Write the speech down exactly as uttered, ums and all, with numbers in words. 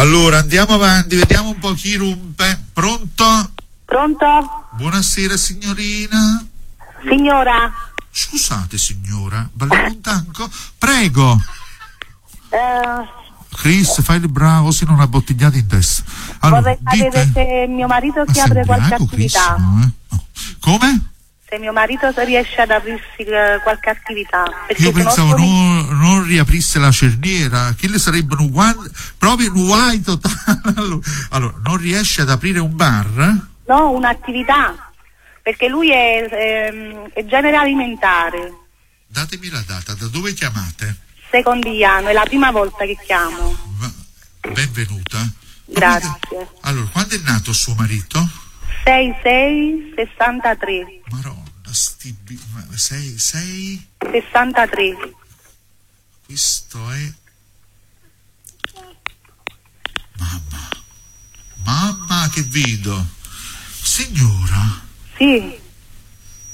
Allora, andiamo avanti, vediamo un po' chi rompe. Pronto? Pronto? Buonasera signorina. Signora. Scusate signora, balliamo un tango? Prego. Eh, Chris, fai il bravo, se non ha bottigliato in testa. Allora, vorrei sapere dite... se mio marito Ma si sei apre qualche ubriaco, Chris? attività. No, eh? No. Come? Se mio marito riesce ad aprirsi eh, qualche attività. Perché Io pensavo conosco- non, non riaprisse la cerniera, che le sarebbero guai, proprio guai totali. Allora, allora, non riesce ad aprire un bar? No, un'attività. Perché lui è, ehm, è genere alimentare. Datemi la data, da dove chiamate? Secondigliano, è la prima volta che chiamo. Va- Benvenuta. Ma Grazie. quando- allora, quando è nato suo marito? sei sei sessantatré. Maronna, sti bi- ma sei, sei, sessantatré. questo è... Mamma, mamma che vedo. Signora, Sì.